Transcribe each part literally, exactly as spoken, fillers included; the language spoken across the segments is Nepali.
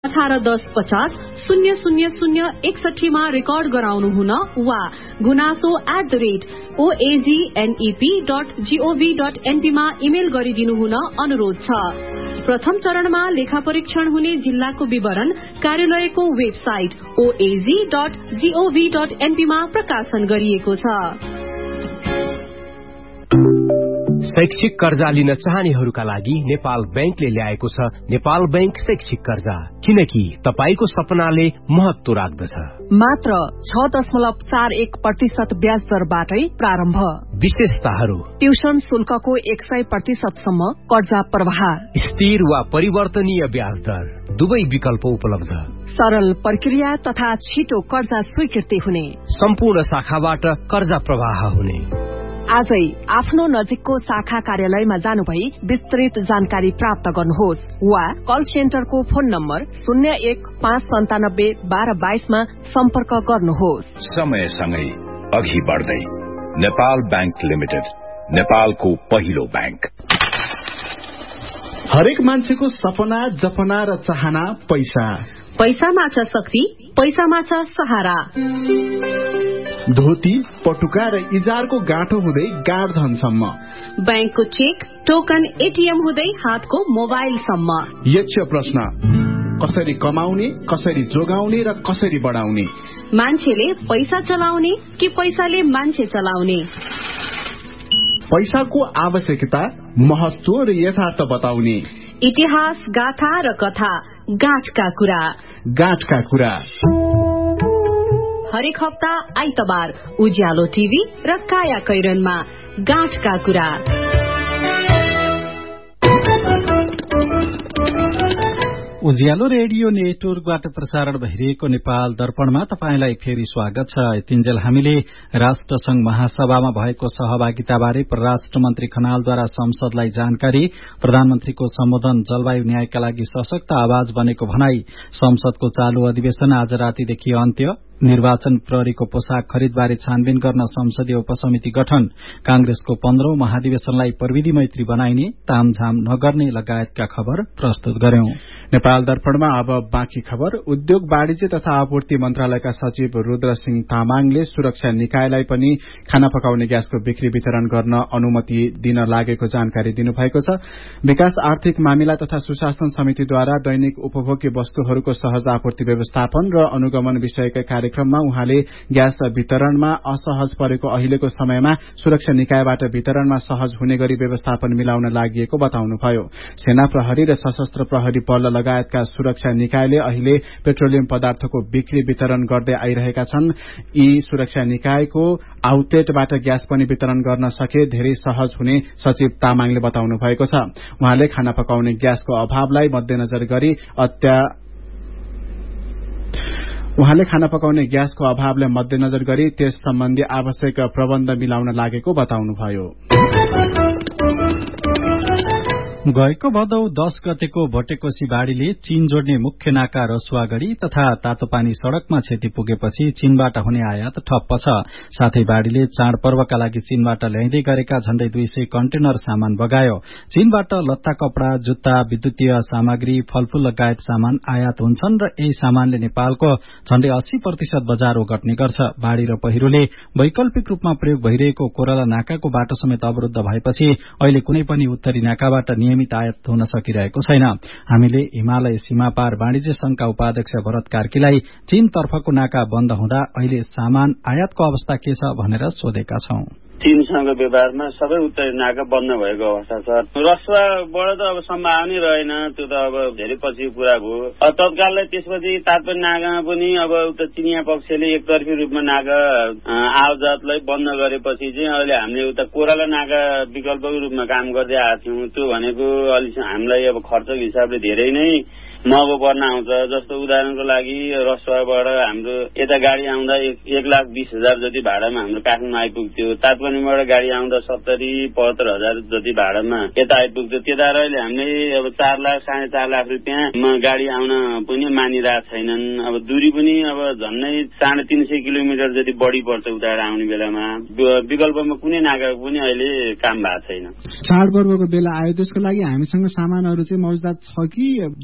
अठार दस पचास शून्य शून्य शून्य एकसठीमा रेकर्ड गराउनुहुन वा गुनासो at the rate ओएजीएनईपी dot gov dot एनपीमा email गरिदिनुहुन अनुरोध छ। प्रथम चरणमा लेखा परीक्षण हुने जिल्लाको विवरण कार्यालयको वेबसाइट ओएजी डट जीओभी डट एनपीमा प्रकाशन गरिएको छ। शैक्षिक कर्जा लिन चाहनेहरूका लागि नेपाल बैंकले ल्याएको छ नेपाल बैंक शैक्षिक कर्जा, किनकि तपाईको सपनाले महत्व राख्दछ। मात्र छ दशमलव चार एक प्रतिशत ब्याज दरबाटै प्रारम्भ। विशेषताहरू: ट्युसन शुल्कको एक सय प्रतिशतसम्म कर्जा प्रवाह, स्थिर वा परिवर्तनीय ब्याज दर, दुवै विकल्प उपलब्ध, सरल प्रक्रिया तथा छिटो कर्जा स्वीकृति हुने, सम्पूर्ण शाखाबाट कर्जा प्रवाह हुने। आजै आफ्नो नजिकको शाखा कार्यालयमा जानुभई विस्तृत जानकारी प्राप्त गर्नुहोस् वा कल सेन्टरको फोन नम्बर शून्य एक पाँच सन्तानब्बे बाह्र बाइसमा सम्पर्क गर्नुहोस्। समयसँगै अघि बढ्दै नेपाल बैंक लिमिटेड, नेपालको पहिलो बैंक। हरेक मान्छेको सपना, जपना र चाहना पैसा। पैसामा छ शक्ति, पैसामा छ सहारा। धोती, पटुका र इजारको गाँठो हुँदै गाड धनसम्म, बैंकको चेक, टोकन, एटीएम हुँदै हातको मोबाइलसम्म। यक्ष प्रश्न: कसरी कमाउने, कसरी जोगाउने र कसरी बढाउने? मान्छेले पैसा चलाउने कि पैसाले मान्छे चलाउने? पैसाको आवश्यकता, महत्व र यथार्थ बताउने। इतिहास, गाथा र कथा, गाँठका कुरा। गाँठका कुरा हरेक हप्ता आइतबार उज्यालो टिभी र काया कैरनमा गाँठका कुरा। उज्यालो रेडियो नेटवर्कबाट प्रसारण भइरहेको नेपाल दर्पणमा तपाईंलाई फेरि स्वागत छ। यतिन्जेल हामीले राष्ट्रसंघ महासभामा भएको सहभागिताबारे परराष्ट्र मन्त्री खनालद्वारा संसदलाई जानकारी, प्रधानमन्त्रीको सम्बोधन, जलवायु न्यायका लागि सशक्त आवाज बनेको भनाई, संसदको चालू अधिवेशन आज रातीदेखि अन्त्य, निर्वाचन प्रहरीको पोशाक खरिदबारे छानबिन गर्न संसदीय उपसमिति गठन, कांग्रेसको पन्ध्रौं महाधिवेशनलाई प्रविधि मैत्री बनाइने, तामझाम नगर्ने लगायतका खबर प्रस्तुत गर्यौं। नेपाल दर्पणमा अब बाँकी खबर। उद्योग, वाणिज्य तथा आपूर्ति मन्त्रालयका सचिव रुद्र सिंह तामाङले सुरक्षा निकायलाई पनि खाना पकाउने ग्यासको बिक्री वितरण गर्न अनुमति दिन लागेको जानकारी दिनुभएको छ। विकास आर्थिक मामिला तथा सुशासन समितिद्वारा दैनिक उपभोग्य वस्तुहरूको सहज आपूर्ति व्यवस्थापन र अनुगमन विषयका कार्यक्रममा उहाँले ग्यास वितरणमा असहज परेको अहिलेको समयमा सुरक्षा निकायबाट वितरणमा सहज हुने गरी व्यवस्थापन मिलाउन लागि बताउनुभयो। सेना प्रहरी र सशस्त्र प्रहरी बल लगायतका सुरक्षा निकायले अहिले पेट्रोलियम पदार्थको बिक्री वितरण गर्दै आइरहेका छन्। यी सुरक्षा निकायको आउटलेटबाट ग्यास पनि वितरण गर्न सके धेरै सहज हुने सचिव तामाङले बताउनु भएको छ। उहाँले खाना पकाउने ग्यासको अभावलाई मध्यनजर गरी अत्या उहाँले खाना पकाउने ग्यासको अभावलाई मध्यनजर गरी त्यस सम्बन्धी आवश्यक प्रबन्ध मिलाउन लागेको बताउनुभयो। गएको भदौ दश गतेको भोटेकोशी बाढ़ीले चीन जोड्ने मुख्य नाका रसुवागढ़ी तथा तातोपानी सड़कमा क्षति पुगेपछि चीनबाट हुने आयात ठप्प छ। साथै बाढ़ीले चाडपर्वका लागि चीनबाट ल्याइँदै गरेका झण्डै दुई सय कन्टेनर सामान बगायो। चीनबाट लत्ता, कपड़ा, जुत्ता, विद्युतीय सामग्री, फलफूल लगायत सामान आयात हुन्छन् र यही सामानले नेपालको झण्डै अस्सी प्रतिशत बजार ओगट्ने गर्छ। बाढ़ी र पहिरोले वैकल्पिक रूपमा प्रयोग भइरहेको कोराला नाकाको बाटो समेत अवरुद्ध भएपछि अहिले कुनै पनि उत्तरी नाकाबाट नियमित आयात हुन सकिरहेको छैन। हामीले हिमालय सीमापार वाणिज्य संघका उपाध्यक्ष भरत कार्कीलाई चीन तर्फको नाका बन्द हुँदा अहिले सामान आयातको अवस्था के छ भनेर सोधेका छौं। चीनसँग व्यवहारमा सबै उत्तरी नाका बन्द भएको अवस्था छ। रसुवाबाट त अब सम्भावना रहेन, त्यो त अब धेरै पछि कुरा भयो। तत्काललाई त्यसपछि तातोपानी नाकामा पनि अब उता चिनिया पक्षले एकतर्फी रूपमा नाका आयातलाई बन्द गरेपछि चाहिँ अहिले हामीले उता कोराला नाका विकल्पको रूपमा काम गर्दै आएको थियौँ। त्यो भनेको अलि हामीलाई अब खर्चको हिसाबले धेरै नै महँगो पर्न आउँछ। जस्तो उदाहरणको लागि रसुवाबाट हाम्रो यता गाडी आउँदा एक लाख बीस हजार जति भाडामा हाम्रो काठमाडौँ आइपुग्थ्यो। तातोपानीबाट गाडी आउँदा सत्तरी पचहत्तर हजार जति भाडामा यता आइपुग्थ्यो। त्यता अहिले हामीले अब चार लाख साढे चार लाख रुपियाँमा गाडी आउन पनि मानिरहेका छैनन्। अब दूरी पनि अब झन्नै साढे तीन सय किलोमिटर जति बढी पर्छ उताबाट आउने बेलामा। विकल्पमा कुनै नाकाको पनि अहिले काम भएको छैन। चाडपर्वको बेला आयो, त्यसको लागि हामीसँग सामानहरू चाहिँ मौजदात छ कि दसैँ तिहार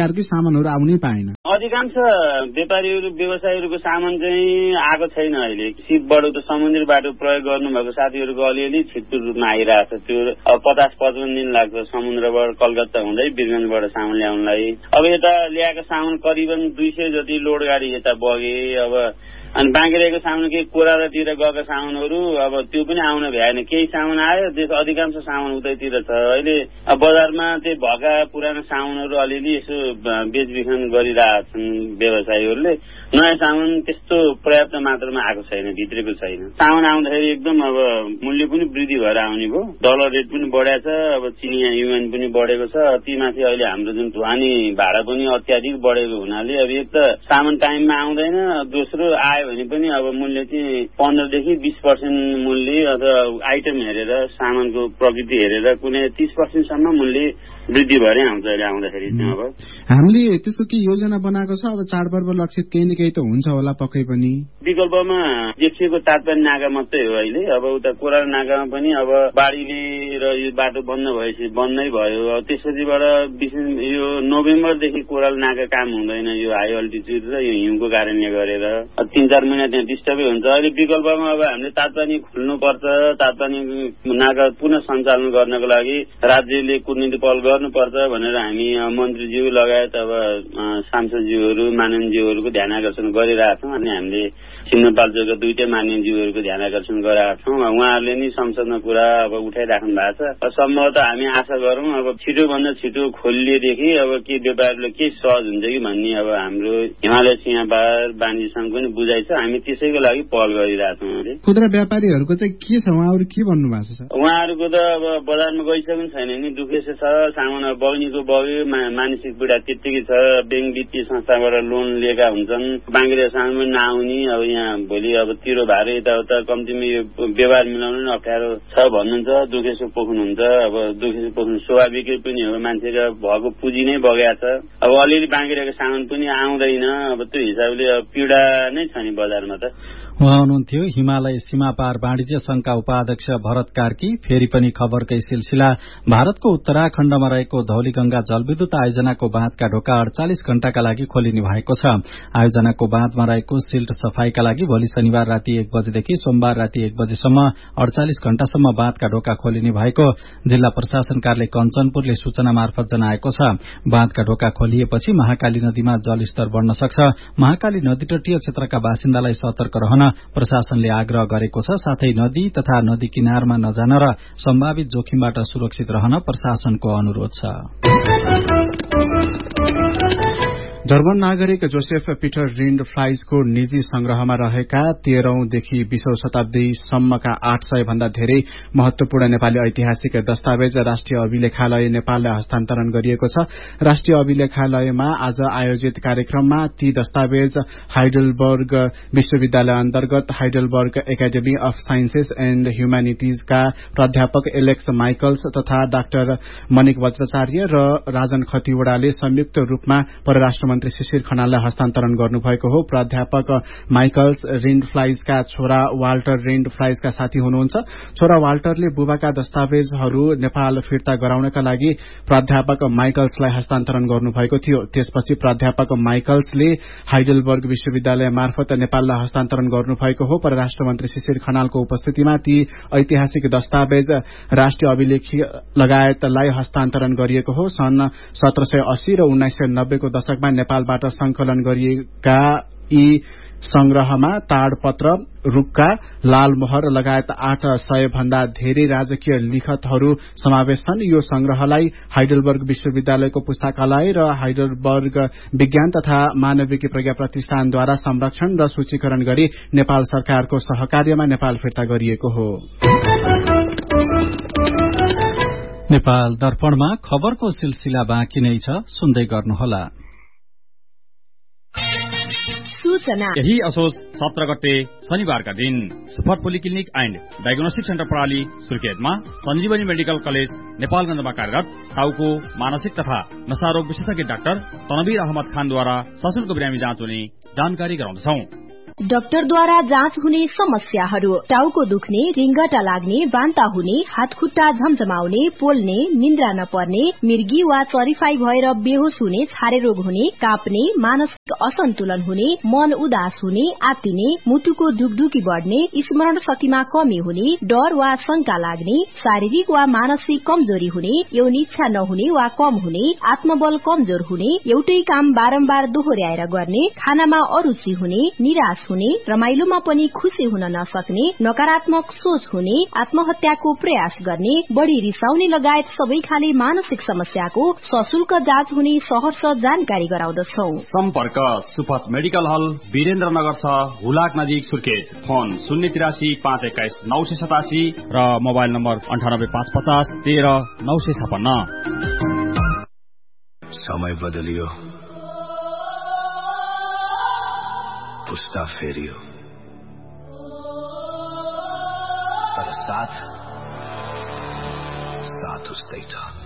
प्रकारकै सामानहरू आउनै पाएन। अधिकांश व्यापारीहरू व्यवसायीहरूको सामान चाहिँ आएको छैन। अहिले सिपबाट त समुद्री बाटो प्रयोग गर्नुभएको साथीहरूको अलिअलि छिटो रूपमा आइरहेको छ। त्यो अब पचास पचपन्न दिन लाग्छ समुद्रबाट कलकत्ता हुँदै वीरगञ्जबाट सामान ल्याउनलाई। अब यता ल्याएको सामान करिबन दुई सय जति लोड गाडी यता बगे। अब अनि बाँकी रहेको सामान केही कोरातिर गएको सामानहरू अब त्यो पनि आउन भ्याएन। केही सामान आयो, त्यस अधिकांश सामान उतैतिर छ। अहिले बजारमा त्यही भएका पुरानो सामानहरू अलिअलि यसो बेचबिखन गरिरहेछन् व्यवसायीहरूले। नयाँ सामान त्यस्तो पर्याप्त मात्रामा आएको छैन, भित्रेको छैन। सामान आउँदाखेरि एकदम अब मूल्य पनि वृद्धि भएर आउने भयो। डलर रेट पनि बढेको छ। अब चिनिया युएन पनि बढेको छ। तीमाथि अहिले हाम्रो जुन ढुवानी भाडा पनि अत्याधिक बढेको हुनाले अब एक त सामान टाइममा आउँदैन, दोस्रो आयो भने पनि अब मूल्य चाहिँ पन्ध्रदेखि बिस पर्सेन्ट मूल्य अथवा आइटम हेरेर सामानको प्रकृति हेरेर कुनै तीस पर्सेन्टसम्म मूल्य वृद्धि भएरै आउँछ अहिले आउँदाखेरि। अब हामीले त्यसको के योजना बनाएको छ? अब चाडपर्व लक्षित केही न केही त हुन्छ होला पक्कै पनि। विकल्पमा देखिएको तात्पर्य नाका मात्रै हो अहिले। अब उता कोराल नाकामा पनि अब बाढीले र यो बाटो बन्द भएपछि बन्दै भयो। त्यसपछिबाट विशेष यो नोभेम्बरदेखि कोराल नाका काम हुँदैन, यो हाई अल्टिच्युड र यो हिउँको कारणले गरेर तीन चार महिना त्यहाँ डिस्टर्बै हुन्छ। अहिले विकल्पमा अब हामीले तात्पानी खोल्नुपर्छ। तात्पानी नाका पुनः सञ्चालन गर्नको लागि राज्यले कुटनीति पहल गर्नुपर्छ भनेर हामी मन्त्रीज्यू लगायत अब सांसदज्यूहरू माननीयज्यूहरूको ध्यान आकर्षण गरिरहेका छौँ। अनि हामीले सिन्धुपाल्चोकका दुईटै माननीयज्यूहरूको ध्यान आकर्षण गरेका छौँ। उहाँहरूले नि संसदमा कुरा अब उठाइराख्नु भएको छ। सम्भवतः हामी आशा गरौँ अब छिटोभन्दा छिटो खोलिएदेखि अब के व्यापारीलाई केही सहज हुन्छ कि भन्ने अब हाम्रो हिमालय सीमापार वाणिज्य सङ्घ पनि बुझाइ छ। हामी त्यसैको लागि पहल गरिरहेका छौँ। खुद्रा व्यापारीहरूको चाहिँ के छ, उहाँहरू के भन्नु भएको छ? उहाँहरूको त अब बजारमा गइसक्नु छैन नि, दुखेसो छ। सामान बग्नीको बग्यो, मानसिक पीडा त्यत्तिकै छ। ब्याङ्क वित्तीय संस्थाबाट लोन लिएका हुन्छन्, बाँकी रहेको सामान पनि नआउने। अब यहाँ भोलि अब तिरो भार यताउता कम्तीमा यो व्यवहार मिलाउनु पनि अप्ठ्यारो छ भन्नुहुन्छ। दुखेसो पोख्नुहुन्छ। अब दुखेसो पोख्नु स्वाभाविकै पनि हो, मान्छेको भएको पुँजी नै बगेको छ। अब अलिअलि बाँकी रहेको सामान पनि आउँदैन। अब त्यो हिसाबले पीडा नै छ नि बजारमा त। उहाँ हुनुहुन्थ्यो हिमालय सीमापार वाणिज्य संघका उपाध्यक्ष भरत कार्की। फेरि पनि खबरकै सिलसिला। भारतको उत्तराखण्डमा रहेको धौलीगंगा जलविद्युत आयोजनाको बाँधका ढोका अडचालिस घण्टाका लागि खोलिने भएको छ। आयोजनाको बाँधमा रहेको सिल्ट सफाईका लागि भोलि शनिबार राति एक बजेदेखि सोमबार राति एक बजेसम्म अडचालिस घण्टासम्म बाँधका ढोका खोलिने भएको जिल्ला प्रशासन कार्यालय कञ्चनपुरले सूचना मार्फत जनाएको छ। बाँधका ढोका खोलिएपछि महाकाली नदीमा जलस्तर बढ्न सक्छ। महाकाली नदी तटीय क्षेत्रका बासिन्दालाई सतर्क रहन प्रशासनले आग्रह गरेको छ। साथै नदी तथा नदी किनारमा नजान र सम्भावित जोखिमबाट सुरक्षित रहन प्रशासनको अनुरोध छ। जर्मन नागरिक जोसेफ पीटर रिन्ड फ्लाइजको निजी संग्रहमा रहेका तेह्रौंदेखि बीसौं शताब्दीसम्मका आठ सय भन्दा धेरै महत्वपूर्ण नेपाली ऐतिहासिक दस्तावेज राष्ट्रिय अभिलेखालय नेपाललाई हस्तान्तरण गरिएको छ। राष्ट्रिय अभिलेखालयमा आज आयोजित कार्यक्रममा ती दस्तावेज हाइडलबर्ग विश्वविद्यालय अन्तर्गत Heidelberg academy of sciences and ह्युम्यानिटिजका प्राध्यापक एलेक्स माइकल्स तथा डाक्टर मनिक वज्राचार्य र राजन खतिवड़ाले संयुक्त रूपमा परराष्ट्र मन्त्री शिशिर खनाललाई हस्तान्तरण गर्नुभएको हो। प्राध्यापक माइकल्स रिन्ड फ्लाइजका छोरा वाल्टर रिन्ड फ्लाइजका साथी हुनुहुन्छ। छोरा वाल्टरले बुबाका दस्तावेजहरू नेपाल फिर्ता गराउनका लागि प्राध्यापक माइकल्सलाई हस्तान्तरण गर्नुभएको थियो। त्यसपछि प्राध्यापक माइकल्सले हाइडलबर्ग विश्वविद्यालय मार्फत नेपाललाई हस्तान्तरण गर्नुभएको हो। परराष्ट्र मन्त्री शिशिर खनालको उपस्थितिमा ती ऐतिहासिक दस्तावेज राष्ट्रिय अभिलेख लगायतलाई हस्तान्तरण गरिएको हो। सन् सत्र सय अस्सी र उन्नाइस सय नब्बेको दशकमा नेपालबाट संकलन गरिएका यी संग्रहमा ताडपत्र, रुक्का, लालमोहर लगायत आठ सय भन्दा धेरै राजकीय लिखतहरू समावेश छन्। यो संग्रहलाई हाइडलबर्ग विश्वविद्यालयको पुस्तकालय र हाइडलबर्ग विज्ञान तथा मानविकी प्रज्ञा प्रतिष्ठानद्वारा संरक्षण र सूचीकरण गरी नेपाल सरकारको सहकार्यमा नेपाल फिर्ता गरिएको हो। नेपाल दर्पणमा खबरको सिलसिला बाँकी नै छ, सुन्दै गर्नुहोला। यही असोज सत्र गते शनिबारका दिन super polyclinic and diagnostic centre प्रणाली सुर्खेतमा सञ्जीवनी मेडिकल कलेज नेपालगञ्जमा कार्यरत टाउको मानसिक तथा नशारोग विशेषज्ञ डाक्टर तनवीर अहमद खानद्वारा सशुल्क बिरामी जाँच हुने जानकारी गराउँदछौं। डाक्टरद्वारा जाँच हुने समस्याहरू, टाउको दुख्ने, रिङ्गटा लाग्ने, बान्ता हुने, हात खुट्टा झमझमाउने, पोल्ने, निन्द्रा नपर्ने, मिर्गी वा चरिफाई भएर बेहोस हुने, छारे रोग हुने, काप्ने, मानसिक असन्तुलन हुने, मन उदास हुने, आत्तिने, मुटुको ढुकढुकी बढ्ने, स्मरण शक्तिमा कमी हुने, डर वा शंका लाग्ने, शारीरिक वा मानसिक कमजोरी हुने, यौन इच्छा नहुने वा कम हुने, आत्मबल कमजोर हुने, एउटै काम बारम्बार दोहोर्याएर गर्ने, खानामा अरुचि हुने, निराश हुने, रमाइलोमा पनि खुशी हुन नसक्ने, नकारात्मक सोच हुने, आत्महत्याको प्रयास गर्ने, बढ़ी रिसाउने लगायत सबै खाले मानसिक समस्याको सशुल्क जाँच हुने सहर्ष जानकारी गराउँदछौ। सम्पर्क सुपथ मेडिकल हल, वीरेन्द्रनगर छ, हुलाक नजिक, सुर्खेत। फोन शून्य तिरासी पाँच एक्काइस नौ सय सतासी र मोबाइल नम्बर अन्ठानब्बे पाँच पचास तेह्र नौ सय छपन्न। समय बदलियो, पुस्ता फेरियो, तर साथ साथ उस्तै छ।